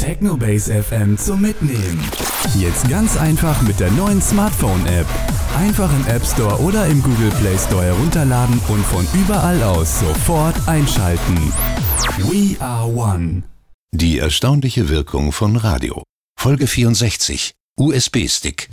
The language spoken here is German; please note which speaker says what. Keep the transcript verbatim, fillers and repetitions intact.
Speaker 1: Technobase F M zum Mitnehmen. Jetzt ganz einfach mit der neuen Smartphone-App. Einfach im App Store oder im Google Play Store herunterladen und von überall aus sofort einschalten. We are one.
Speaker 2: Die erstaunliche Wirkung von Radio. Folge vierundsechzig. U S B-Stick.